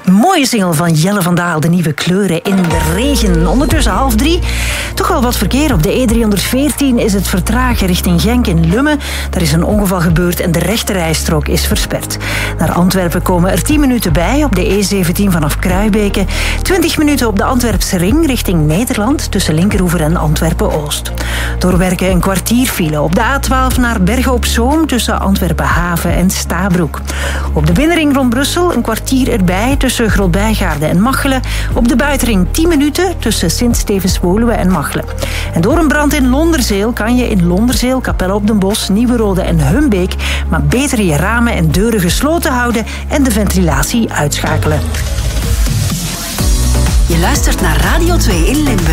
Mooie single van Jelle van Daal, de nieuwe kleuren in de regen. Ondertussen 2:30. Toch wel wat verkeer. Op de E314 is het vertragen richting Genk in Lummen. Daar is een ongeval gebeurd en de rechterrijstrook is versperd. Naar Antwerpen komen er 10 minuten bij op de E17 vanaf Kruibeke. 20 minuten op de Antwerpse ring richting Nederland tussen Linkeroever en Antwerpen-Oost. Doorwerken een kwartier file op de A12 naar Bergen op Zoom tussen Antwerpen-Haven en Stabroek. Op de binnenring rond Brussel een kwartier erbij tussen Grootbijgaarde en Machelen. Op de buitenring 10 minuten tussen Sint-Stevens-Woluwe en Machelen. En door een brand in Londerzeel kan je in Londerzeel, Capelle op den Bosch, Nieuwerode en Humbeek maar beter je ramen en deuren gesloten houden en de ventilatie uitschakelen. Je luistert naar Radio 2 in Limburg.